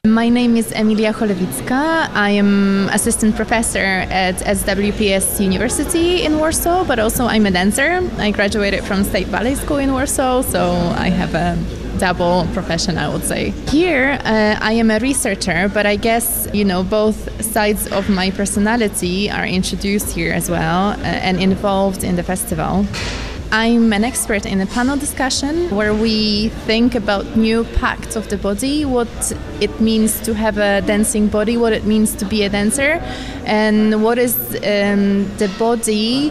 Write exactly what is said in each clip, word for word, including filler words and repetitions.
My name is Emilia Cholewicka. I am assistant professor at S W P S University in Warsaw, but also I'm a dancer. I graduated from State Ballet School in Warsaw, so I have a double profession, I would say. Here, uh, I am a researcher, but I guess, you know, both sides of my personality are introduced here as well uh, and involved in the festival. I'm an expert in a panel discussion where we think about new pacts of the body, what it means to have a dancing body, what it means to be a dancer, and what is um, the body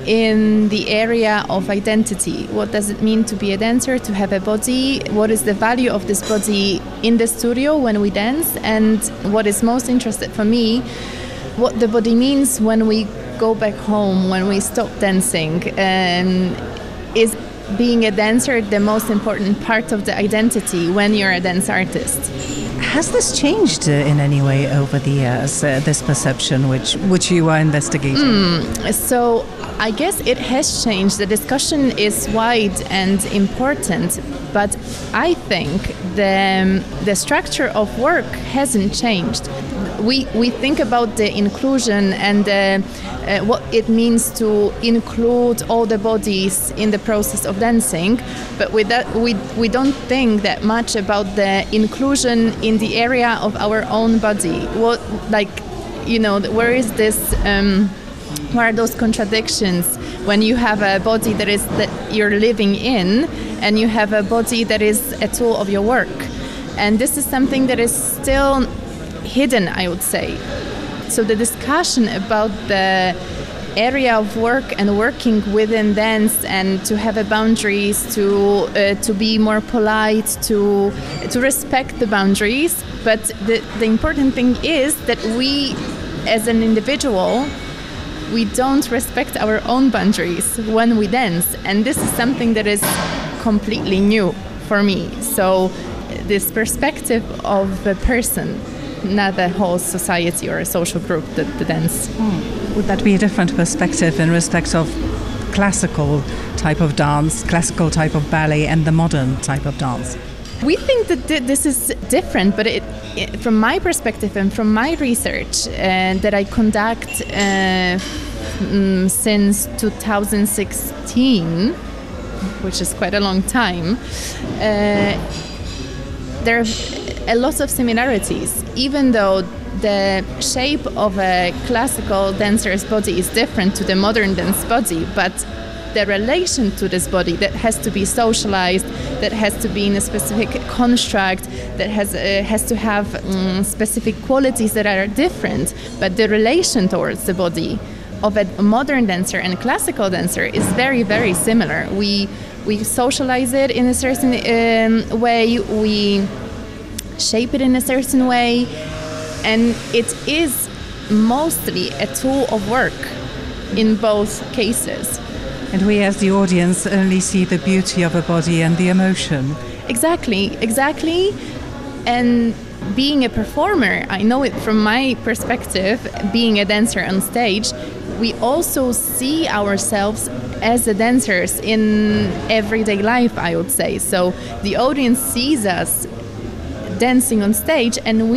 in the area of identity. What does it mean to be a dancer, to have a body? What is the value of this body in the studio when we dance? And what is most interesting for me, what the body means when we go back home, when we stop dancing. Um, is being a dancer the most important part of the identity when you're a dance artist? Has this changed uh, in any way over the years, uh, this perception which, which you are investigating? Mm, so I guess it has changed. The discussion is wide and important, but I think the, the structure of work hasn't changed. We, we think about the inclusion and uh, uh, what it means to include all the bodies in the process of dancing, but with that, we, we don't think that much about the inclusion in the area of our own body. What, like, you know, where is this, um, where are those contradictions when you have a body that is that you're living in and you have a body that is a tool of your work? And this is something that is still hidden, I would say. So the discussion about the area of work and working within dance and to have a boundaries, to uh, to be more polite, to to respect the boundaries. But the, the important thing is that we, as an individual, we don't respect our own boundaries when we dance. And this is something that is completely new for me. So this perspective of a person, not a whole society or a social group that, that dance. Mm. Would that be a different perspective in respect of classical type of dance, classical type of ballet, and the modern type of dance? We think that th- this is different, but it, it, from my perspective and from my research uh, that I conduct uh, mm, since two thousand sixteen, which is quite a long time, uh, there are a lot of similarities, even though the shape of a classical dancer's body is different to the modern dance body, but the relation to this body that has to be socialized, that has to be in a specific construct, that has uh, has to have um, specific qualities that are different, but the relation towards the body of a modern dancer and a classical dancer is very, very similar. We we socialize it in a certain um, way, we shape it in a certain way, and it is mostly a tool of work in both cases. And we as the audience only see the beauty of a body and the emotion. Exactly, exactly. And being a performer, I know it from my perspective, being a dancer on stage, we also see ourselves as the dancers in everyday life, I would say. So the audience sees us dancing on stage, and we